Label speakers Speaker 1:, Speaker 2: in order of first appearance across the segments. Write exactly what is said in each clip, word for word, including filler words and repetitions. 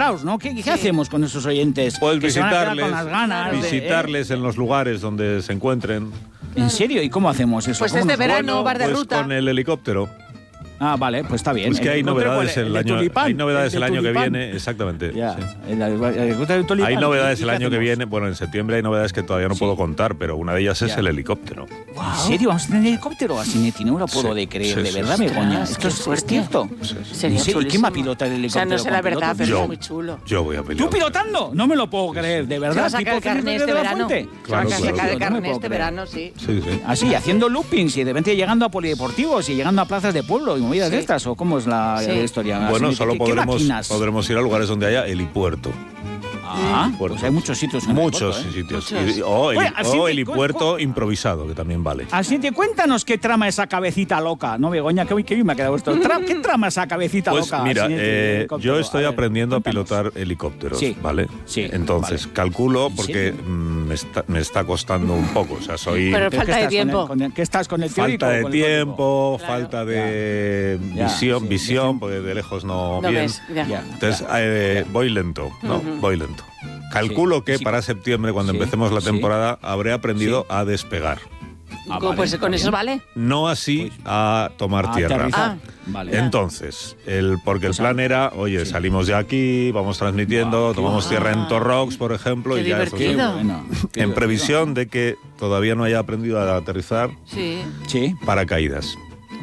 Speaker 1: enamorados, ¿no? ¿Qué, qué sí. hacemos con esos oyentes?
Speaker 2: Puedes
Speaker 1: que
Speaker 2: visitarles,
Speaker 1: se van a quedar con las ganas
Speaker 2: visitarles
Speaker 1: de, ¿eh?
Speaker 2: en los lugares donde se encuentren.
Speaker 1: ¿En serio? ¿Y cómo hacemos eso?
Speaker 3: Pues este verano, bar de
Speaker 2: pues
Speaker 3: ruta.
Speaker 2: Con el helicóptero.
Speaker 1: Ah, vale, pues está bien.
Speaker 2: Es que hay novedades el,
Speaker 1: el
Speaker 2: año,
Speaker 1: tulipán,
Speaker 2: hay novedades el,
Speaker 1: el
Speaker 2: año que
Speaker 1: tulipán.
Speaker 2: viene, exactamente.
Speaker 1: Ya,
Speaker 2: sí.
Speaker 1: el, el, el, el tulipán,
Speaker 2: hay novedades el año
Speaker 1: hacemos?
Speaker 2: que viene. Bueno, en septiembre hay novedades que todavía no sí. puedo contar, pero una de ellas es ya. el helicóptero.
Speaker 1: Wow. ¿En serio? ¿Vamos a tener helicóptero? Asinetti, no me lo puedo
Speaker 2: sí,
Speaker 1: de creer,
Speaker 2: sí,
Speaker 1: de
Speaker 2: sí,
Speaker 1: verdad,
Speaker 2: sí,
Speaker 1: Begoña.
Speaker 3: Sí,
Speaker 1: ¿Esto es, es cierto?
Speaker 2: Sí, sí.
Speaker 3: Sería
Speaker 1: ¿Y quién va a pilotar el helicóptero?
Speaker 3: O sea, no sé la verdad, pero
Speaker 2: yo,
Speaker 3: es muy chulo.
Speaker 2: Yo voy a pilotar.
Speaker 1: ¿Tú pilotando? No me lo puedo creer, de verdad.
Speaker 3: ¿Se va a sacar el carnet este verano?
Speaker 2: Claro,
Speaker 3: Se va a sacar
Speaker 2: claro,
Speaker 3: el carnet
Speaker 1: no
Speaker 3: este verano, sí.
Speaker 2: Sí, sí.
Speaker 1: Así, haciendo loopings y de repente llegando a polideportivos y llegando a plazas de pueblo y movidas
Speaker 3: sí.
Speaker 1: de estas, ¿o cómo es la,
Speaker 3: sí.
Speaker 1: la historia?
Speaker 2: Bueno,
Speaker 1: Así,
Speaker 2: solo
Speaker 1: ¿qué,
Speaker 2: podremos,
Speaker 1: qué
Speaker 2: podremos ir a lugares donde haya helipuerto.
Speaker 1: Ah, pues hay muchos sitios. En
Speaker 2: Muchos
Speaker 1: el puerto, ¿eh?
Speaker 2: sitios.
Speaker 3: Muchos.
Speaker 2: Y, o,
Speaker 1: Oye,
Speaker 2: heli,
Speaker 1: así
Speaker 2: o
Speaker 1: te-
Speaker 2: helipuerto
Speaker 1: cu- cu-
Speaker 2: improvisado, que también vale.
Speaker 1: Así te cuéntanos qué trama esa cabecita loca, ¿no, Begoña? Qué, qué bien me ha quedado esto. Tra- ¿Qué trama esa cabecita
Speaker 2: Pues
Speaker 1: loca?
Speaker 2: mira,
Speaker 1: Asinetti,
Speaker 2: eh,
Speaker 1: helicóptero?
Speaker 2: yo estoy
Speaker 1: A ver,
Speaker 2: aprendiendo a
Speaker 1: cuéntanos.
Speaker 2: pilotar helicópteros,
Speaker 1: Sí.
Speaker 2: ¿vale?
Speaker 1: Sí,
Speaker 2: Entonces,
Speaker 1: vale.
Speaker 2: calculo
Speaker 1: ¿En
Speaker 2: porque
Speaker 1: serio?
Speaker 2: mm, me, está, me está costando un poco. O sea, soy...
Speaker 3: Pero
Speaker 1: ¿Pero
Speaker 3: falta
Speaker 1: qué
Speaker 3: de
Speaker 1: estás con el-
Speaker 3: tiempo.
Speaker 1: con el- ¿Qué estás con el teórico
Speaker 2: Falta
Speaker 1: o
Speaker 2: de
Speaker 1: con el teórico?
Speaker 2: tiempo,
Speaker 3: Claro.
Speaker 2: falta de
Speaker 1: Ya.
Speaker 2: visión,
Speaker 1: Sí,
Speaker 2: visión,
Speaker 1: sí.
Speaker 2: porque de lejos no,
Speaker 3: No
Speaker 2: bien.
Speaker 3: ves, ya.
Speaker 1: Ya.
Speaker 2: Entonces, eh, voy lento, ¿no?
Speaker 3: Ujú.
Speaker 2: Voy lento. Calculo
Speaker 1: Sí,
Speaker 2: que
Speaker 1: sí.
Speaker 2: para septiembre, cuando
Speaker 1: Sí,
Speaker 2: empecemos la
Speaker 1: sí.
Speaker 2: temporada, habré aprendido a despegar.
Speaker 1: Ah,
Speaker 3: ¿Cómo,
Speaker 1: vale,
Speaker 3: pues
Speaker 1: está
Speaker 3: con
Speaker 1: bien.
Speaker 3: eso vale.
Speaker 2: No así
Speaker 1: Pues,
Speaker 2: a tomar
Speaker 1: A
Speaker 2: tierra.
Speaker 1: aterrizar.
Speaker 3: Ah.
Speaker 1: Vale.
Speaker 2: Entonces, el, porque el
Speaker 1: Pues,
Speaker 2: plan era, oye,
Speaker 1: sí.
Speaker 2: salimos de aquí, vamos transmitiendo,
Speaker 1: Guau, qué
Speaker 2: tomamos
Speaker 3: guay.
Speaker 2: tierra en Torrox, por ejemplo,
Speaker 3: Qué
Speaker 2: y ya eso-
Speaker 1: Qué
Speaker 3: divertido.
Speaker 1: bueno, qué
Speaker 2: en
Speaker 1: divertido.
Speaker 2: previsión de que todavía no haya aprendido a aterrizar
Speaker 3: Sí.
Speaker 1: Sí.
Speaker 2: paracaídas.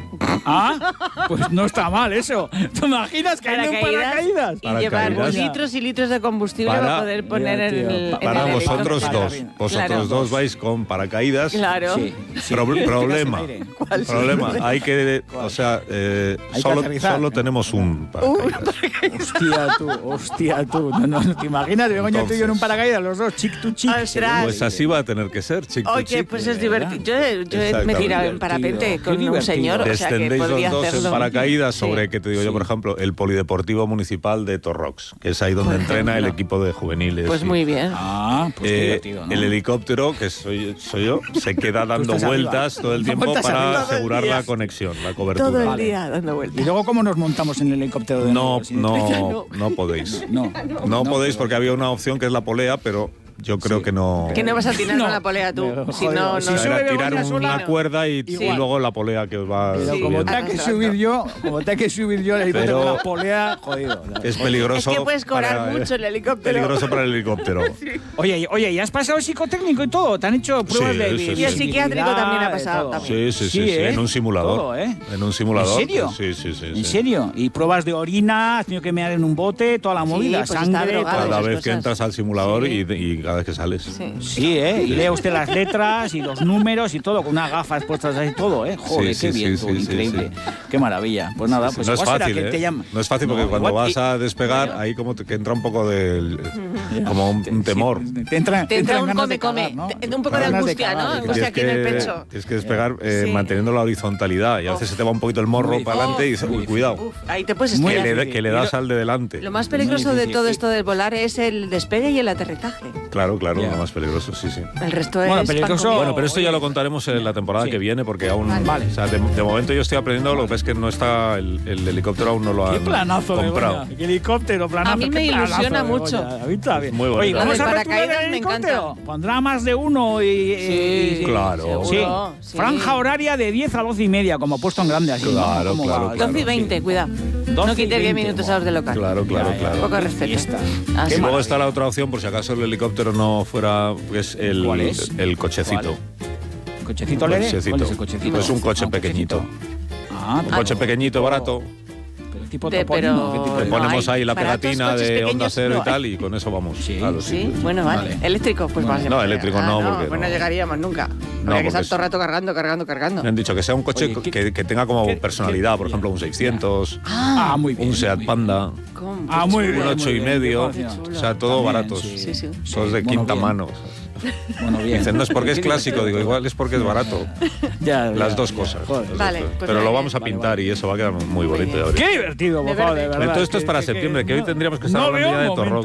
Speaker 1: Ah, pues no está mal eso. ¿Te imaginas que hay un paracaídas?
Speaker 3: Y llevar
Speaker 2: Paracaídas.
Speaker 3: litros y litros de combustible
Speaker 2: Para-
Speaker 3: para poder poner
Speaker 1: Ya,
Speaker 3: en
Speaker 1: tío.
Speaker 3: el. en
Speaker 2: Para
Speaker 3: el
Speaker 2: vosotros
Speaker 3: helicóptero.
Speaker 2: dos. Vosotros
Speaker 3: Claro.
Speaker 2: dos vais con paracaídas.
Speaker 3: Claro.
Speaker 1: Sí, sí.
Speaker 2: Pro-
Speaker 1: Te quedas
Speaker 2: problema.
Speaker 1: sin aire.
Speaker 3: ¿Cuál
Speaker 2: Problema.
Speaker 3: sí?
Speaker 2: Hay que, o sea, eh,
Speaker 1: Hay que
Speaker 2: solo,
Speaker 1: aterrizar.
Speaker 2: solo tenemos un paracaídas.
Speaker 1: Hostia tú, hostia tú. No, no, ¿te imaginas, Begoña, tú y yo en un
Speaker 2: Entonces.
Speaker 1: paracaídas, los dos, chic to chic?
Speaker 3: Ostras.
Speaker 2: Pues así va a tener que ser, chic to
Speaker 3: Oye,
Speaker 2: chic.
Speaker 3: pues es
Speaker 1: de
Speaker 3: divertido. Yo, yo me he
Speaker 2: Exactamente.
Speaker 3: tirado en parapente
Speaker 1: Divertido.
Speaker 3: con
Speaker 1: Qué
Speaker 3: un
Speaker 1: divertido.
Speaker 3: señor, o sea que
Speaker 2: Descendéis los
Speaker 3: podría
Speaker 2: dos en
Speaker 3: hacerlo.
Speaker 2: paracaídas
Speaker 3: Sí.
Speaker 2: sobre, que te digo yo,
Speaker 1: Sí.
Speaker 2: por ejemplo, el Polideportivo Municipal de Torrox, que es ahí donde
Speaker 3: Por
Speaker 2: entrena el
Speaker 3: ejemplo.
Speaker 2: equipo de juveniles.
Speaker 3: Pues
Speaker 2: y-
Speaker 3: muy bien.
Speaker 1: Ah, pues qué
Speaker 2: Eh,
Speaker 1: divertido, ¿no?
Speaker 2: El helicóptero, que soy, soy yo, se queda dando
Speaker 1: estás
Speaker 2: vueltas
Speaker 1: arriba.
Speaker 2: todo el tiempo
Speaker 1: Vueltas arriba
Speaker 2: para
Speaker 1: todo el
Speaker 2: asegurar
Speaker 1: día.
Speaker 2: la conexión, la cobertura.
Speaker 3: Todo el
Speaker 1: Vale.
Speaker 3: día dando
Speaker 1: ¿Y
Speaker 3: vueltas.
Speaker 1: luego cómo nos montamos en el helicóptero de
Speaker 2: No,
Speaker 1: nuevo, sin-
Speaker 2: no, no podéis.
Speaker 1: No,
Speaker 2: No podéis
Speaker 1: pero-
Speaker 2: porque había una opción que es la polea, pero yo creo
Speaker 1: Sí.
Speaker 2: que no.
Speaker 3: Que no vas a tirar
Speaker 1: No.
Speaker 3: con la polea tú.
Speaker 1: Pero,
Speaker 3: Si
Speaker 1: joder,
Speaker 3: no, no.
Speaker 1: si
Speaker 2: Era
Speaker 1: sube
Speaker 2: tirar
Speaker 1: Begoña
Speaker 2: una
Speaker 1: sola,
Speaker 2: cuerda y, y
Speaker 1: igual.
Speaker 2: luego la polea que os va
Speaker 1: Pero como
Speaker 2: subiendo.
Speaker 1: tenga que
Speaker 3: Arrastrando.
Speaker 1: subir yo, como tenga que subir yo el helicóptero
Speaker 2: Pero-
Speaker 1: con la polea, jodido.
Speaker 2: Es peligroso.
Speaker 3: Es que puedes cobrar
Speaker 2: para-
Speaker 3: mucho el helicóptero.
Speaker 2: Peligroso para el helicóptero.
Speaker 1: Oye, oye, ¿y has pasado psicotécnico y todo? ¿Te han hecho pruebas
Speaker 2: Sí,
Speaker 1: de
Speaker 2: sí, sí.
Speaker 3: Y el psiquiátrico también ha pasado,
Speaker 1: todo?
Speaker 3: también.
Speaker 2: Sí, sí, sí, sí,
Speaker 1: ¿eh?
Speaker 2: en un simulador.
Speaker 1: Todo, ¿eh?
Speaker 2: En un simulador.
Speaker 1: ¿En serio?
Speaker 2: Sí, sí, sí.
Speaker 1: ¿En
Speaker 2: sí.
Speaker 1: serio? ¿Y pruebas de orina? ¿Has tenido que mear en un bote? Toda la
Speaker 3: Sí,
Speaker 1: movida,
Speaker 3: pues está
Speaker 1: sangre,
Speaker 3: drogado.
Speaker 1: todo.
Speaker 2: Cada
Speaker 3: esas
Speaker 2: vez que
Speaker 3: cosas.
Speaker 2: entras al simulador
Speaker 3: Sí.
Speaker 2: y, y cada vez que sales.
Speaker 3: Sí.
Speaker 1: Sí, ¿eh? Y lee usted las letras y los números y todo, con unas gafas puestas ahí, todo, ¿eh? Joder,
Speaker 2: Sí,
Speaker 1: qué
Speaker 2: sí,
Speaker 1: bien,
Speaker 2: sí,
Speaker 1: tú,
Speaker 2: sí,
Speaker 1: increíble.
Speaker 2: sí.
Speaker 1: Qué maravilla. Pues nada, pues
Speaker 2: no es
Speaker 1: igual será
Speaker 2: fácil,
Speaker 1: que
Speaker 2: ¿eh?
Speaker 1: te llaman.
Speaker 2: No es fácil porque
Speaker 1: No,
Speaker 2: cuando
Speaker 1: igual-
Speaker 2: vas a despegar,
Speaker 1: Bueno.
Speaker 2: ahí como te, que entra un poco del. como un, un temor.
Speaker 1: Sí, te entra,
Speaker 3: Te entra
Speaker 1: entran
Speaker 3: un
Speaker 1: ganas de
Speaker 3: come,
Speaker 1: cagar,
Speaker 3: come.
Speaker 1: ¿no?
Speaker 3: Te- un poco de
Speaker 1: Ganas
Speaker 3: angustia,
Speaker 1: cagar,
Speaker 3: ¿no?
Speaker 1: de
Speaker 3: Angustia
Speaker 1: cagar.
Speaker 3: aquí en el pecho.
Speaker 2: Tienes que despegar eh,
Speaker 3: Sí.
Speaker 2: manteniendo la horizontalidad y a veces se te va un poquito el morro
Speaker 1: Muy
Speaker 2: para adelante y dices,
Speaker 1: difícil.
Speaker 2: uy, cuidado.
Speaker 3: Uf, ahí te puedes
Speaker 1: Muy
Speaker 2: Que
Speaker 3: estrellar.
Speaker 2: le,
Speaker 1: difícil.
Speaker 2: que le das al de delante.
Speaker 3: Lo más peligroso de
Speaker 1: difícil.
Speaker 3: todo esto del volar es el despegue y el aterrizaje.
Speaker 2: Claro, claro,
Speaker 1: Ya.
Speaker 2: lo más peligroso, sí, sí.
Speaker 3: El resto
Speaker 1: Bueno,
Speaker 3: es
Speaker 1: peligroso-
Speaker 3: pan comido.
Speaker 2: Bueno, pero esto ya
Speaker 1: oye,
Speaker 2: lo contaremos en la temporada
Speaker 1: sí.
Speaker 2: que viene porque aún.
Speaker 3: Vale.
Speaker 2: O sea, de, de momento yo estoy aprendiendo, lo que pasa es que no está. El, el helicóptero aún no lo
Speaker 1: Qué
Speaker 2: han
Speaker 1: planazo,
Speaker 2: comprado.
Speaker 1: Begoña. Qué helicóptero, planazo.
Speaker 3: A mí me
Speaker 1: qué planazo,
Speaker 3: ilusiona
Speaker 1: Begoña.
Speaker 3: mucho.
Speaker 1: A mí está bien.
Speaker 2: Muy bonito.
Speaker 1: Oye,
Speaker 2: Lo
Speaker 1: vamos
Speaker 3: de
Speaker 1: a ver
Speaker 3: paracaídas
Speaker 1: el
Speaker 3: me
Speaker 1: helicóptero.
Speaker 3: encanta.
Speaker 1: Pondrá más de uno y... y- y-
Speaker 2: Claro.
Speaker 1: Sí.
Speaker 3: Seguro, sí.
Speaker 1: Franja horaria de diez a doce y media, como ha puesto en grande así. ¿no?
Speaker 2: Claro,
Speaker 1: ¿Cómo
Speaker 2: claro,
Speaker 1: va?
Speaker 2: claro.
Speaker 3: doce y veinte, cuidado.
Speaker 1: doce
Speaker 3: No
Speaker 1: y
Speaker 3: quites diez
Speaker 1: veinte,
Speaker 3: minutos
Speaker 1: buah.
Speaker 3: a los de local.
Speaker 2: Claro, claro,
Speaker 1: Ya, ya,
Speaker 2: claro.
Speaker 3: Un poco de respeto.
Speaker 1: Fiesta.
Speaker 3: Así.
Speaker 2: Y luego
Speaker 1: maravilla.
Speaker 2: está la otra opción, por si acaso el helicóptero no fuera, que es el,
Speaker 1: ¿Cuál es?
Speaker 2: el cochecito.
Speaker 1: ¿Cochecito leve?
Speaker 2: Cochecito.
Speaker 1: ¿Cuál es el cochecito?
Speaker 2: Pues un coche
Speaker 1: Ah,
Speaker 2: pequeñito.
Speaker 1: Ah,
Speaker 2: Un coche pequeñito, barato.
Speaker 1: pero tipo
Speaker 3: De-
Speaker 1: topolino,
Speaker 3: pero-
Speaker 1: ¿qué tipo
Speaker 2: Le
Speaker 1: de-
Speaker 3: no
Speaker 2: ponemos
Speaker 3: hay
Speaker 2: ahí la
Speaker 3: baratos
Speaker 2: pegatina
Speaker 3: coches
Speaker 2: de
Speaker 3: pequeños,
Speaker 2: Onda Cero
Speaker 3: no
Speaker 2: y tal y con eso vamos.
Speaker 1: Sí.
Speaker 2: a los
Speaker 3: Sí,
Speaker 2: sitios.
Speaker 3: bueno, vale.
Speaker 1: Vale.
Speaker 3: Eléctrico, pues más.
Speaker 2: No, eléctrico no, porque
Speaker 3: Pues no
Speaker 2: no.
Speaker 3: llegaríamos nunca.
Speaker 2: No,
Speaker 3: Habría que
Speaker 2: porque
Speaker 3: estar
Speaker 2: es-
Speaker 3: todo el rato cargando, cargando, cargando.
Speaker 2: Me han dicho que sea un coche
Speaker 1: Oye, ¿qué-
Speaker 2: que, que tenga como
Speaker 1: qué-
Speaker 2: personalidad,
Speaker 1: qué-
Speaker 2: por ejemplo, un seiscientos,
Speaker 1: Ah, muy bien.
Speaker 2: un Seat
Speaker 1: muy bien.
Speaker 2: Panda,
Speaker 3: ¿Cómo?
Speaker 1: Ah, muy bien.
Speaker 2: un ocho y
Speaker 1: muy bien,
Speaker 2: medio,
Speaker 1: qué
Speaker 2: o
Speaker 1: confianza.
Speaker 2: sea, todo
Speaker 1: También,
Speaker 2: baratos.
Speaker 1: sí.
Speaker 3: Sí, sí.
Speaker 2: Todos de
Speaker 1: Bueno,
Speaker 2: quinta
Speaker 1: bien.
Speaker 2: mano.
Speaker 1: Bueno, bien.
Speaker 2: Dicen, no es porque es
Speaker 1: Qué
Speaker 2: clásico, digo, igual es porque es barato.
Speaker 1: Ya,
Speaker 2: Las
Speaker 1: ya,
Speaker 2: dos
Speaker 1: ya.
Speaker 2: cosas.
Speaker 1: Joder.
Speaker 2: Las dos
Speaker 3: Vale,
Speaker 2: cosas.
Speaker 3: pues
Speaker 2: Pero
Speaker 3: muy
Speaker 2: lo
Speaker 3: bien.
Speaker 2: vamos a
Speaker 1: Vale,
Speaker 2: pintar
Speaker 1: vale.
Speaker 2: y eso va a quedar muy
Speaker 3: Muy
Speaker 2: bonito.
Speaker 3: bien.
Speaker 2: ya veréis.
Speaker 1: Qué divertido, por
Speaker 3: De
Speaker 1: favor,
Speaker 3: verde.
Speaker 1: de verdad.
Speaker 2: Entonces esto es para
Speaker 1: que-
Speaker 2: septiembre, que hoy
Speaker 1: no-
Speaker 2: tendríamos que
Speaker 1: no
Speaker 2: estar hablando
Speaker 1: veo
Speaker 2: ya de
Speaker 1: un momento.
Speaker 2: Torrox.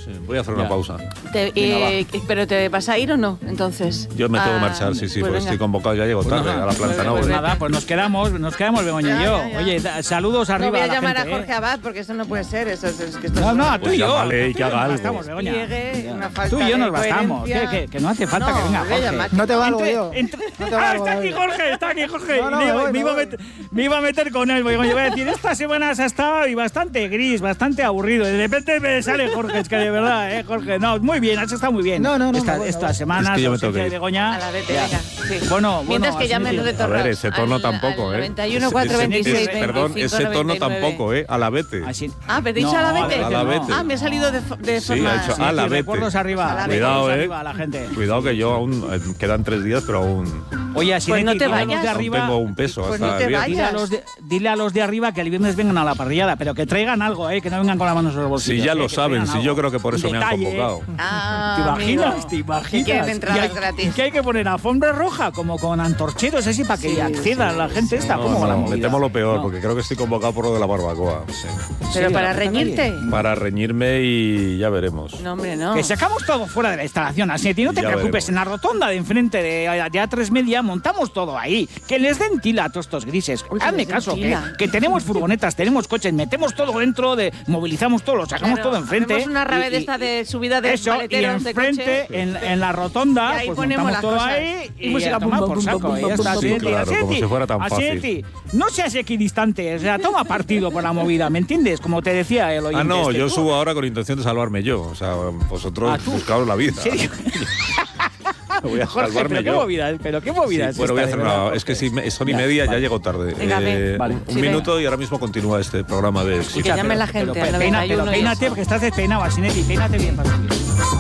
Speaker 2: Sí, voy a hacer
Speaker 1: Ya.
Speaker 2: una pausa.
Speaker 3: Te- eh, ¿Pero te vas a ir o no, entonces?
Speaker 2: Yo me tengo que
Speaker 3: Ah,
Speaker 2: marchar, sí, sí,
Speaker 3: pues
Speaker 2: porque
Speaker 3: venga.
Speaker 2: estoy convocado, ya llego tarde a la planta
Speaker 3: pues
Speaker 1: Pues
Speaker 2: Nobel.
Speaker 1: nada, pues nos quedamos, nos quedamos Begoña y
Speaker 3: Ya,
Speaker 1: yo.
Speaker 3: ya, ya.
Speaker 1: Oye, da- saludos
Speaker 3: No
Speaker 1: arriba
Speaker 3: voy a,
Speaker 1: a la
Speaker 3: llamar
Speaker 1: gente,
Speaker 3: a Jorge
Speaker 1: ¿eh?
Speaker 3: Abad porque eso no puede ser. Eso es, es que esto
Speaker 1: No,
Speaker 3: es
Speaker 1: no,
Speaker 3: una-
Speaker 1: tú y yo.
Speaker 2: llámale y
Speaker 1: tú
Speaker 2: que
Speaker 1: y yo
Speaker 2: haga
Speaker 1: nos
Speaker 2: algo.
Speaker 1: bastamos, Begoña.
Speaker 3: Pliegue,
Speaker 1: Ya.
Speaker 3: una falta
Speaker 1: Tú y yo
Speaker 3: de
Speaker 1: nos bastamos. Que,
Speaker 3: coherencia.
Speaker 1: que, que no hace falta
Speaker 3: No,
Speaker 1: que venga
Speaker 3: voy a
Speaker 1: Jorge.
Speaker 3: llamar.
Speaker 4: No te valgo
Speaker 1: Entre-
Speaker 4: yo.
Speaker 1: entre-
Speaker 4: No te
Speaker 1: ah,
Speaker 4: valgo,
Speaker 1: está aquí
Speaker 4: David.
Speaker 1: Jorge, está aquí Jorge.
Speaker 4: No, no,
Speaker 1: me,
Speaker 4: me
Speaker 1: iba,
Speaker 4: voy,
Speaker 1: me
Speaker 4: me
Speaker 1: iba a
Speaker 4: voy.
Speaker 1: meter, me iba a meter con él. Porque yo voy a decir, esta semana se ha estado y bastante gris, bastante aburrido. Y de repente me sale Jorge. Es que de verdad, ¿eh, Jorge? No, muy bien, has estado muy bien.
Speaker 4: No, no, no,
Speaker 1: Esta,
Speaker 4: me voy, me
Speaker 1: Estas
Speaker 4: voy.
Speaker 1: semanas,
Speaker 2: Es que yo me
Speaker 1: ausencia
Speaker 2: tengo que
Speaker 1: de
Speaker 2: ir.
Speaker 1: Begoña.
Speaker 3: A la vete,
Speaker 1: Ya.
Speaker 3: venga. Sí.
Speaker 1: Bueno,
Speaker 3: Mientras
Speaker 1: bueno,
Speaker 3: que
Speaker 1: así
Speaker 3: llamen
Speaker 1: me
Speaker 3: los de
Speaker 1: digo.
Speaker 2: A ver,
Speaker 3: Torras.
Speaker 2: ese tono
Speaker 3: al-
Speaker 2: tampoco,
Speaker 3: al
Speaker 2: ¿eh?
Speaker 3: noventa y uno,
Speaker 2: Ese-
Speaker 3: cuatro
Speaker 2: ese-
Speaker 3: veintiséis,
Speaker 2: ese- Perdón,
Speaker 3: veinticinco,
Speaker 2: ese tono
Speaker 3: noventa y nueve.
Speaker 2: tampoco, ¿eh? A la vete.
Speaker 1: Así-
Speaker 3: Ah, ¿pero te he dicho
Speaker 1: No,
Speaker 3: a la
Speaker 1: a
Speaker 3: vete?
Speaker 1: la
Speaker 2: A la vete.
Speaker 3: Ah, me ha salido de, fo- de
Speaker 2: Sí,
Speaker 3: forma...
Speaker 2: ha hecho
Speaker 1: Sí,
Speaker 2: a la
Speaker 1: sí,
Speaker 2: vete.
Speaker 1: recuerdos arriba.
Speaker 3: A la vete.
Speaker 2: Cuidado,
Speaker 1: recuerdos
Speaker 2: ¿eh?
Speaker 1: arriba a la gente.
Speaker 2: Cuidado que yo aún eh, quedan tres días, pero aún,
Speaker 1: Oye, así
Speaker 3: Pues no te
Speaker 1: dile a los
Speaker 3: vayas.
Speaker 1: de
Speaker 2: aún
Speaker 1: arriba.
Speaker 2: tengo un peso
Speaker 3: Pues
Speaker 2: hasta
Speaker 3: no te
Speaker 2: el viernes.
Speaker 1: Dile a, los de, dile a los de arriba que el viernes vengan a la parrillada, pero que traigan algo, ¿eh? Que no vengan con las manos en los bolsillos.
Speaker 2: Si ya
Speaker 1: ¿eh?
Speaker 2: lo
Speaker 1: Que
Speaker 2: saben,
Speaker 1: traigan
Speaker 2: si
Speaker 1: algo.
Speaker 2: yo creo que por eso
Speaker 1: Un
Speaker 2: me han
Speaker 1: detalle,
Speaker 2: convocado.
Speaker 3: Ah,
Speaker 1: ¿Te imaginas?
Speaker 3: amigo.
Speaker 1: ¿Te imaginas?
Speaker 3: Que quieren
Speaker 1: Y
Speaker 3: entradas
Speaker 1: hay-
Speaker 3: gratis.
Speaker 1: Que hay que poner alfombra roja, como con antorcheros así, para que
Speaker 3: Sí,
Speaker 1: acceda
Speaker 3: sí,
Speaker 1: la gente esta.
Speaker 2: No,
Speaker 1: ¿Cómo va la
Speaker 2: no, me
Speaker 1: movida?
Speaker 2: temo lo peor,
Speaker 1: No.
Speaker 2: porque creo que estoy convocado por lo de la barbacoa. sí.
Speaker 3: Pero
Speaker 1: Sí,
Speaker 3: para
Speaker 1: la puta
Speaker 3: reñirte.
Speaker 1: nadie.
Speaker 2: Para reñirme y ya veremos.
Speaker 3: No, hombre, no.
Speaker 1: Que sacamos todo fuera de la instalación, así, no te
Speaker 2: Ya
Speaker 1: preocupes,
Speaker 2: veremos.
Speaker 1: en la rotonda de enfrente de, de A tres Media montamos todo ahí, que les den tila a todos estos grises.
Speaker 3: Uy, que
Speaker 1: Hazme
Speaker 3: les den
Speaker 1: caso, que,
Speaker 3: tila.
Speaker 1: que tenemos furgonetas, tenemos coches, metemos todo dentro, de, movilizamos todo, lo sacamos
Speaker 3: Claro,
Speaker 1: todo enfrente.
Speaker 3: hacemos una rave
Speaker 1: y-
Speaker 3: de
Speaker 1: y-
Speaker 3: esta de subida de
Speaker 1: Eso, y
Speaker 3: maleteros de
Speaker 1: enfrente,
Speaker 3: coche.
Speaker 1: en, en la rotonda,
Speaker 3: Y ahí
Speaker 1: pues
Speaker 3: ponemos
Speaker 1: montamos
Speaker 3: las
Speaker 1: todo
Speaker 3: cosas.
Speaker 1: ahí
Speaker 3: Y
Speaker 1: y,
Speaker 3: música
Speaker 1: a tomar
Speaker 3: bum,
Speaker 1: por
Speaker 3: bum,
Speaker 1: saco.
Speaker 3: bum,
Speaker 1: y
Speaker 3: bum,
Speaker 1: ya está,
Speaker 3: bum,
Speaker 1: así,
Speaker 2: bum.
Speaker 1: tío,
Speaker 2: Claro,
Speaker 1: así,
Speaker 2: como
Speaker 1: tío,
Speaker 2: si fuera tan
Speaker 1: así,
Speaker 2: fácil.
Speaker 1: tío. No seas equidistante, o sea, toma partido por la movida, ¿me entiendes? Como te decía el oyente
Speaker 2: Ah, no,
Speaker 1: este.
Speaker 2: yo
Speaker 1: Tú-
Speaker 2: subo ahora con intención de salvarme yo. O sea, vosotros
Speaker 1: Ah, tú.
Speaker 2: buscaos la vida.
Speaker 1: ¿En serio?
Speaker 2: Voy a
Speaker 1: Jorge,
Speaker 2: salvarme
Speaker 1: pero qué
Speaker 2: yo.
Speaker 1: movida, es- pero qué movida
Speaker 2: Sí,
Speaker 1: es
Speaker 2: bueno, voy a
Speaker 1: esta,
Speaker 2: hacer
Speaker 1: de verdad,
Speaker 2: una. Es que
Speaker 1: Jorge.
Speaker 2: si me- son y
Speaker 1: Ya,
Speaker 2: media,
Speaker 1: vale.
Speaker 2: ya llego tarde.
Speaker 3: Venga, ven.
Speaker 1: Vale.
Speaker 2: Un
Speaker 3: Sí,
Speaker 2: minuto y ahora mismo continúa este programa de.
Speaker 3: Que llame la gente
Speaker 1: pero
Speaker 3: al
Speaker 1: peina-
Speaker 3: noventa y uno
Speaker 1: pero
Speaker 3: y
Speaker 1: peínate,
Speaker 3: eso.
Speaker 1: porque estás despeinado, Asinetti, peínate bien para subir.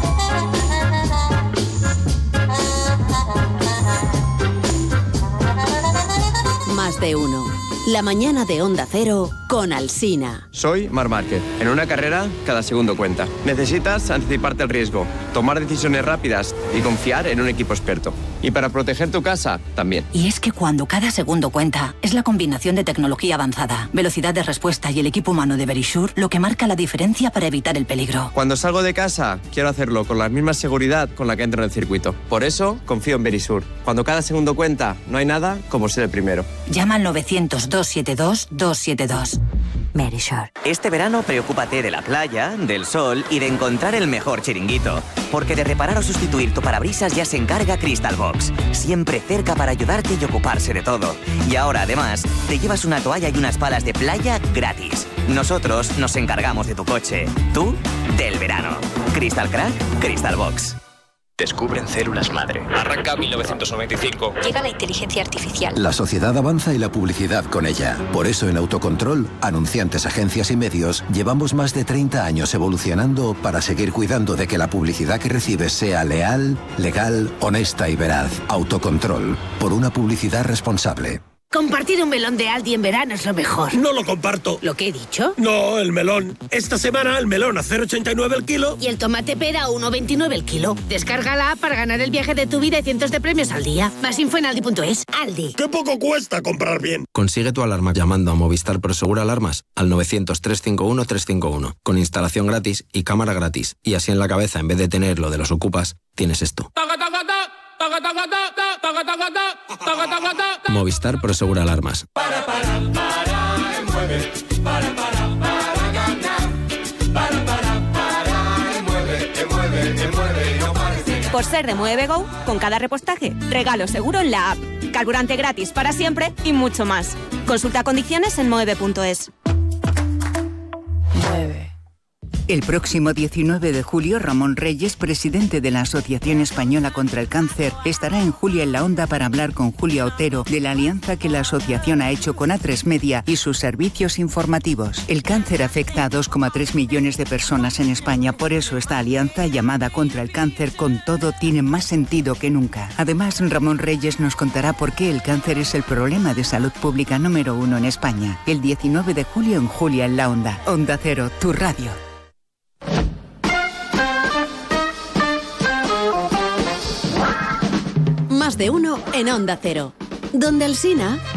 Speaker 5: Más de uno. La mañana de Onda Cero con Alsina.
Speaker 6: Soy Marc Márquez. En una carrera, cada segundo cuenta. Necesitas anticiparte al riesgo, tomar decisiones rápidas y confiar en un equipo experto. Y para proteger tu casa, también.
Speaker 7: Y es que cuando cada segundo cuenta, es la combinación de tecnología avanzada, velocidad de respuesta y el equipo humano de Verisure lo que marca la diferencia para evitar el peligro.
Speaker 6: Cuando salgo de casa, quiero hacerlo con la misma seguridad con la que entro en el circuito. Por eso, confío en Verisure. Cuando cada segundo cuenta, no hay nada como ser el primero.
Speaker 7: Llama al novecientos, doscientos setenta y dos, doscientos setenta y dos. Verisure.
Speaker 8: Este verano preocúpate de la playa, del sol y de encontrar el mejor chiringuito. Porque de reparar o sustituir tu parabrisas ya se encarga Crystal Box. Siempre cerca para ayudarte y ocuparse de todo. Y ahora además te llevas una toalla y unas palas de playa gratis. Nosotros nos encargamos de tu coche. Tú, del verano. Crystal Crack, Crystal Box.
Speaker 9: Descubren células madre. Arranca mil novecientos noventa y cinco.
Speaker 10: Llega la inteligencia artificial.
Speaker 11: La sociedad avanza y la publicidad con ella. Por eso en Autocontrol, anunciantes, agencias y medios, llevamos más de treinta años evolucionando para seguir cuidando de que la publicidad que recibes sea leal, legal, honesta y veraz. Autocontrol, por una publicidad responsable.
Speaker 12: Compartir un melón de Aldi en verano es lo mejor.
Speaker 13: No lo comparto.
Speaker 12: ¿Lo que he dicho?
Speaker 13: No, el melón. Esta semana el melón a cero coma ochenta y nueve el kilo.
Speaker 12: Y el tomate pera a uno coma veintinueve el kilo. Descarga la app para ganar el viaje de tu vida y cientos de premios al día. Más info en aldi punto es. Aldi.
Speaker 13: ¡Qué poco cuesta comprar bien!
Speaker 6: Consigue tu alarma llamando a Movistar Prosegur Alarmas al novecientos, trescientos cincuenta y uno, trescientos cincuenta y uno. Con instalación gratis y cámara gratis. Y así en la cabeza, en vez de tener lo de los ocupas, tienes esto. Movistar Prosegur Alarmas.
Speaker 14: Para, para, para, mueve. Para, para, para ganar. Para, para, para, mueve, mueve, mueve, no pares de ganar.
Speaker 15: Por ser de Mueve Go, con cada repostaje, regalo seguro en la app. Carburante gratis para siempre y mucho más. Consulta condiciones en mueve punto es.
Speaker 16: El próximo diecinueve de julio, Ramón Reyes, presidente de la Asociación Española contra el Cáncer, estará en Julia en la Onda para hablar con Julia Otero de la alianza que la asociación ha hecho con A tres Media y sus servicios informativos. El cáncer afecta a dos coma tres millones de personas en España, por eso esta alianza llamada Contra el Cáncer con Todo tiene más sentido que nunca. Además, Ramón Reyes nos contará por qué el cáncer es el problema de salud pública número uno en España. El diecinueve de julio en Julia en la Onda. Onda Cero, tu radio.
Speaker 5: Más de uno en Onda Cero. Donde Alsina.